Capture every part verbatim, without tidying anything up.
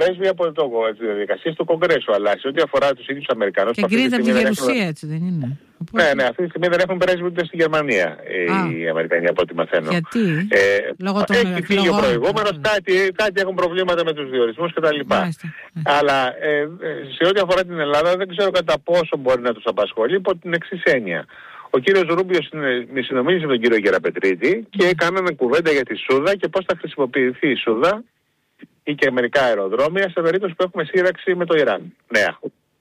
πρέσβη από το, τις διαδικασίες του Κογκρέσου, αλλά σε ό,τι αφορά τους ίδιους Αμερικανούς... Και εγκρίνεται από τη Γερουσία, έχουν... έτσι δεν είναι? Οπότε... Ναι, ναι, αυτή τη στιγμή δεν έχουν πρέσβη ούτε στη Γερμανία Α. οι Αμερικανοί, από ό,τι μαθαίνω. Γιατί? Ε, Λόγω των έχει φύγει ο προηγούμενος, κάτι, κάτι έχουν προβλήματα με τους διορισμούς κτλ. Αλλά ε, σε ό,τι αφορά την Ελλάδα δεν ξέρω κατά πόσο μπορεί να τους απασχολεί υπό την εξής έννοια. Ο κύριος Ρούμπιος συνομίλησε με τον κύριο Γεραπετρίτη και κάνανε κουβέντα για τη Σούδα και πώς θα χρησιμοποιηθεί η Σούδα ή και μερικά αεροδρόμια σε περίπτωση που έχουμε σύραξη με το Ιράν. Νέα.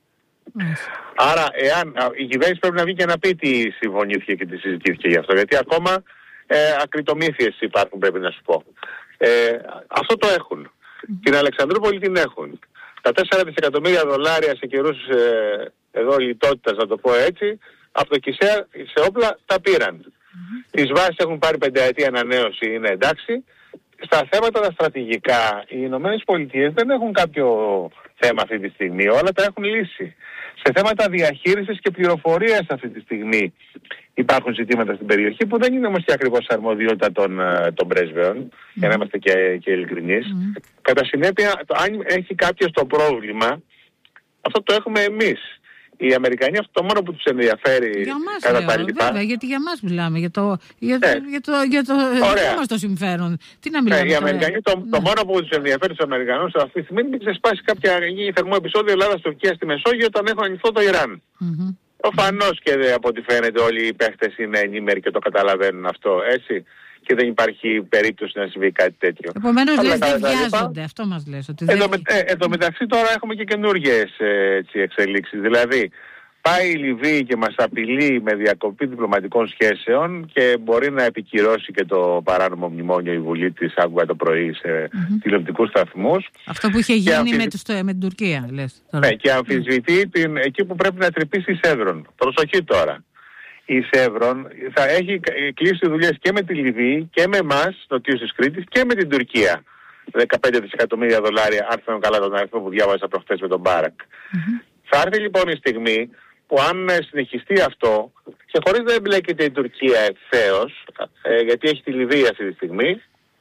Άρα, εάν η κυβέρνηση πρέπει να βγει και να πει τι συμφωνήθηκε και τι συζητήθηκε γι' αυτό, γιατί ακόμα ε, ακριτομήθειες υπάρχουν, πρέπει να σου πω. Ε, αυτό το έχουν. Mm. Την Αλεξανδρούπολη την έχουν. Τα τέσσερα δισεκατομμύρια δολάρια σε καιρούς ε, εδώ λιτότητας, να το πω έτσι, από το ΚΙΣΕΑ σε όπλα τα πήραν. Mm-hmm. Τις βάσεις έχουν πάρει πενταετή ανανέωση, είναι εντάξει. Στα θέματα τα στρατηγικά, οι Ηνωμένες Πολιτείες δεν έχουν κάποιο θέμα αυτή τη στιγμή, όλα τα έχουν λύσει. Σε θέματα διαχείρισης και πληροφορίας αυτή τη στιγμή υπάρχουν ζητήματα στην περιοχή που δεν είναι όμως και ακριβώς αρμοδιότητα των, των πρέσβεων, mm. για να είμαστε και, και ειλικρινείς. Mm. Κατά συνέπεια, το, αν έχει κάποιος το πρόβλημα, αυτό το έχουμε εμείς. Οι Αμερικανοί αυτό το μόνο που τους ενδιαφέρει για μας, κατά λέω, τα λοιπά. Βέβαια, γιατί για μας μιλάμε, για το, για το, yeah. για το, για το, για το μας το συμφέρον. Τι να μιλάμε yeah, οι Αμερικανοί, το, ναι. το μόνο που τους ενδιαφέρει τους Αμερικανούς αυτή τη στιγμή είναι να ξεσπάσει κάποια θερμό επεισόδιο Ελλάδα-Τουρκία στη Μεσόγειο όταν έχουν ανοιχτό το Ιράν. Mm-hmm. Προφανώς και δε, από ό,τι φαίνεται όλοι οι παίχτες είναι ενήμεροι και το καταλαβαίνουν αυτό, έτσι. Και δεν υπάρχει περίπτωση να συμβεί κάτι τέτοιο. Επομένως λες δεν βιάζονται, αυτό μας λες. Ότι εν, δεν... τω, ε, εν τω μεταξύ τώρα έχουμε και καινούργιες ε, εξελίξεις. Δηλαδή πάει η Λιβύη και μας απειλεί με διακοπή διπλωματικών σχέσεων και μπορεί να επικυρώσει και το παράνομο μνημόνιο η Βουλή της, άκουγα το πρωί σε mm-hmm. τηλεοπτικούς σταθμούς. Αυτό που είχε γίνει αμφισ... με, τους, με την Τουρκία, λες. Ναι, και αμφισβητεί mm. την, εκεί που πρέπει να τρυπήσει η Σέβρον. Προσοχή τώρα. Η Σέβρον θα έχει κλείσει δουλειές και με τη Λιβύη και με εμάς, νοτίους της Κρήτης, και με την Τουρκία. δεκαπέντε δισεκατομμύρια δολάρια, αν θυμάμαι καλά τον αριθμό που διάβασα προχθές με τον Μπάρακ. Mm-hmm. Θα έρθει λοιπόν η στιγμή που αν συνεχιστεί αυτό, και χωρίς να εμπλέκεται η Τουρκία ευθέως, ε, γιατί έχει τη Λιβύη αυτή τη στιγμή,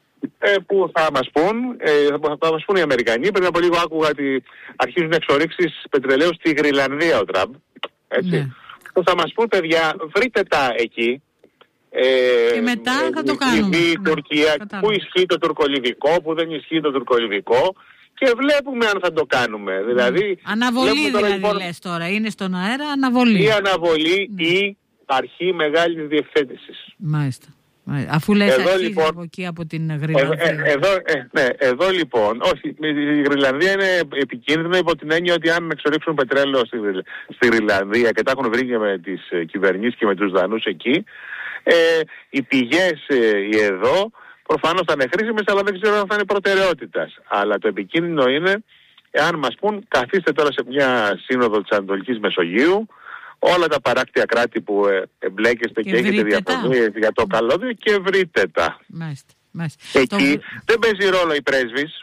ε, που θα μας πούν, ε, θα μας πούν οι Αμερικανοί. Πριν από λίγο άκουγα ότι αρχίζουν εξορίξεις πετρελαίου στη Γρυλανδία ο Τραμπ. Έτσι. Mm. Που θα μας πούν, παιδιά, βρείτε τα εκεί. Ε, και μετά θα το κάνουμε. Λιβύη, Τουρκία, ναι, που ισχύει το τουρκολιβικό, που δεν ισχύει το τουρκολιβικό. Και βλέπουμε αν θα το κάνουμε. Mm. Δηλαδή, αναβολή δηλαδή λοιπόν, λες τώρα. Είναι στον αέρα αναβολή. Ή αναβολή mm. ή αρχή μεγάλης διευθέτησης. Μάλιστα. Αφού λες εδώ, αρχίζει λοιπόν, από εκεί από την Γρυλανδία. Ε, ε, εδώ, ε, ναι, εδώ λοιπόν, όχι, η Γρυλανδία είναι επικίνδυνο υπό την έννοια ότι αν εξορίξουν πετρέλαιο στη, στη Γρυλανδία και τα έχουν βρει και με τις κυβερνήσεις και με τους Δανούς εκεί, ε, οι πηγές ε, οι εδώ προφανώς θα είναι χρήσιμες, αλλά δεν ξέρω αν θα είναι προτεραιότητας. Αλλά το επικίνδυνο είναι, εάν μας πούν, καθίστε τώρα σε μια σύνοδο της Ανατολικής Μεσογείου, όλα τα παράκτια κράτη που ε, εμπλέκεστε και, και έχετε διαφωνίες για το καλώδιο και βρείτε τα. Μάλιστα, μάλιστα. Εκεί το... δεν παίζει ρόλο οι πρέσβεις.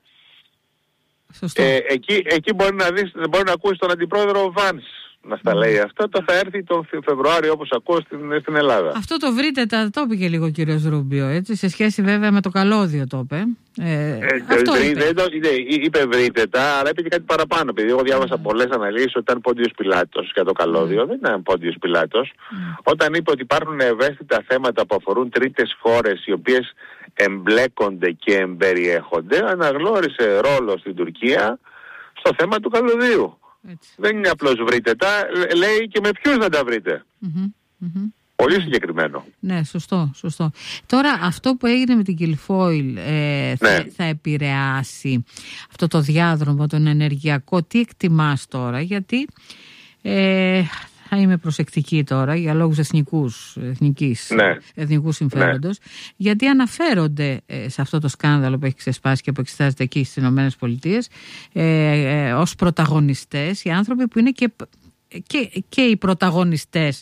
Σωστό. Ε, εκεί, εκεί μπορεί να δεις, μπορεί να ακούσει τον αντιπρόεδρο Βάνς να στα λέει αυτό. Το θα έρθει τον Φεβρουάριο, όπως ακούω, στην, στην Ελλάδα. Αυτό το βρείτε, τα, το είπε και λίγο ο κύριος Ρούμπιο, έτσι, σε σχέση βέβαια με το καλώδιο το είπε. Ε, ε, αυτό βρει, είπε. Δεν το, είπε, είπε βρείτε τα, αλλά είπε και κάτι παραπάνω. Επειδή εγώ διάβασα mm. πολλές αναλύσεις ότι ήταν Πόντιος Πιλάτος για το καλώδιο. Mm. Δεν ήταν Πόντιος Πιλάτος. Mm. Όταν είπε ότι υπάρχουν ευαίσθητα θέματα που αφορούν τρίτες χώρες οι οποίες εμπλέκονται και εμπεριέχονται, αναγνώρισε ρόλο στην Τουρκία στο θέμα του καλωδίου. Έτσι. Δεν είναι απλώς βρείτε τα, λέει και με ποιους να τα βρείτε. Mm-hmm. Mm-hmm. Πολύ ναι. συγκεκριμένο. Ναι, σωστό, σωστό. Τώρα αυτό που έγινε με την Κιλφόιλ ε, θα, ναι. θα επηρεάσει αυτό το διάδρομο, τον ενεργειακό. Τι εκτιμάς τώρα, γιατί ε, θα είμαι προσεκτική τώρα για λόγους εθνικούς, εθνικής, ναι. εθνικού συμφέροντος, ναι. γιατί αναφέρονται ε, σε αυτό το σκάνδαλο που έχει ξεσπάσει και που εξετάζεται εκεί στις ΗΠΑ ε, ε, ως πρωταγωνιστές οι άνθρωποι που είναι και, και, και οι πρωταγωνιστές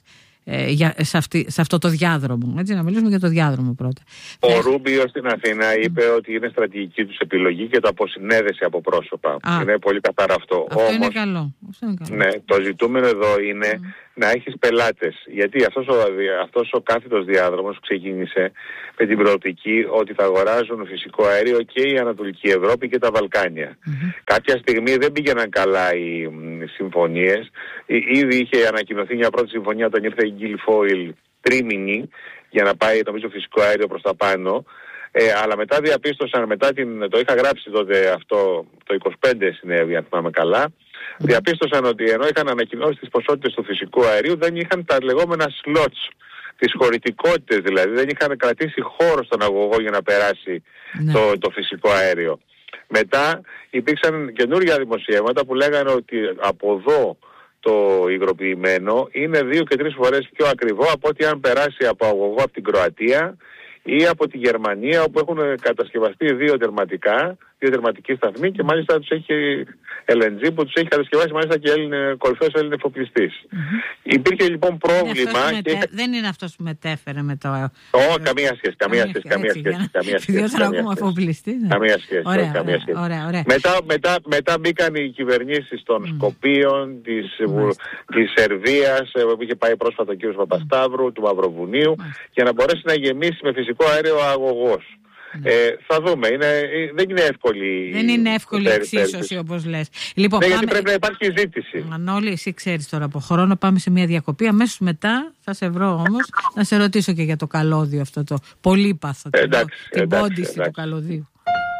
ε, για, σε, αυτή, σε αυτό το διάδρομο. Έτσι, να μιλήσουμε για το διάδρομο πρώτα. Ο ε, Ρούμπιο στην Αθήνα είπε mm. ότι είναι στρατηγική τους επιλογή και το αποσυνέδεσε από πρόσωπα. Α, είναι πολύ καθαρά αυτό. Αυτό, Όμως, είναι καλό. αυτό είναι καλό. Ναι, το ζητούμενο εδώ είναι mm. να έχεις πελάτες. Γιατί αυτός ο, αυτός ο κάθετος διάδρομος ξεκίνησε με την προοπτική ότι θα αγοράζουν φυσικό αέριο και η Ανατολική Ευρώπη και τα Βαλκάνια. Mm-hmm. Κάποια στιγμή δεν πήγαιναν καλά οι συμφωνίες. Ήδη είχε ανακοινωθεί μια πρώτη συμφωνία όταν ήρθε η Guilfoyle τρίμηνη για να πάει νομίζω φυσικό αέριο προς τα πάνω. Ε, αλλά μετά διαπίστωσαν, μετά την, το είχα γράψει τότε αυτό, το είκοσι πέντε συνέβη αν θυμάμαι καλά, mm. διαπίστωσαν ότι ενώ είχαν ανακοινώσει τις ποσότητες του φυσικού αερίου δεν είχαν τα λεγόμενα slots, τις χωρητικότητες δηλαδή, δεν είχαν κρατήσει χώρο στον αγωγό για να περάσει mm. το, το φυσικό αέριο. Μετά υπήρξαν καινούργια δημοσιεύματα που λέγανε ότι από εδώ το υγροποιημένο είναι δύο και τρεις φορές πιο ακριβό από ότι αν περάσει από αγωγό από την Κροατία ή από τη Γερμανία, όπου έχουν κατασκευαστεί δύο τερματικά, δύο τερματικοί σταθμοί και μάλιστα τους έχει ελ εν τζι που τους έχει κατασκευάσει μάλιστα και Έλληνε, κορυφαίος Έλληνε εφοπλιστής. Mm-hmm. Υπήρχε λοιπόν πρόβλημα... Είναι και... μετέ... Δεν είναι αυτός που μετέφερε με το... Ω, oh, καμία σχέση, καμία σχέση, καμία σχέση. Καμία σχέση, καμία σχέση. Ωραία, καμία σχέση. Ωραία, ωραία. Μετά, μετά, μετά μπήκαν οι κυβερνήσεις των mm. Σκοπίων, της, mm. της Σερβίας, που είχε πάει πρόσφατα ο κ. Παπασταύρου, mm. του Μαυροβουνίου, mm. για να μπορέσει να γεμίσει με φυσικό αέριο ο αγωγός. Ναι. Ε, θα δούμε. Είναι, δεν είναι εύκολη. Δεν είναι εύκολη η εξίσωση όπως λες. Λοιπόν, ναι, πάμε... γιατί πρέπει να υπάρχει ζήτηση. Μανώλη, εσύ ξέρεις τώρα από χρόνο πάμε σε μια διακοπή. Αμέσως μετά θα σε βρω όμως να σε ρωτήσω και για το καλώδιο αυτό το πολύπαθο. Εντάξει, την εντάξει, πόντιση εντάξει. του καλωδίου.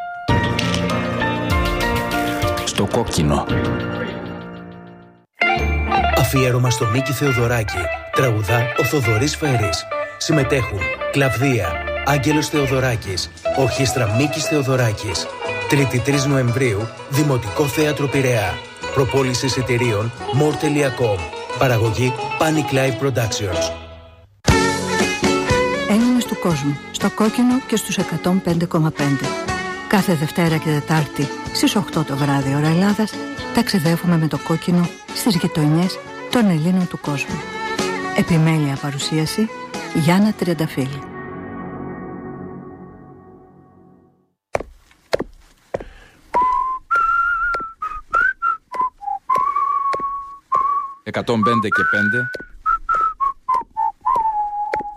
Στο κόκκινο. Αφιέρωμα στο Μίκη Θεοδωράκη. Τραγουδά ο Θοδωρής Φέρης. Συμμετέχουν Κλαβδία, Άγγελος Θεοδωράκης, Ορχήστρα Μίκης Θεοδωράκης. Τρίτη τρεις Νοεμβρίου, Δημοτικό Θέατρο Πειραιά. Προπόληση εισιτηρίων more τελεία com. Παραγωγή Panic Live Productions. Έλληνες του κόσμου, στο κόκκινο και στους εκατόν πέντε κόμμα πέντε. Κάθε Δευτέρα και Τετάρτη στις οκτώ το βράδυ ώρα Ελλάδας ταξιδεύουμε με το κόκκινο στις γειτονιές των Ελλήνων του κόσμου. Επιμέλεια παρουσίαση Γιάννα Τριανταφύλλου. εκατόν πέντε και πέντε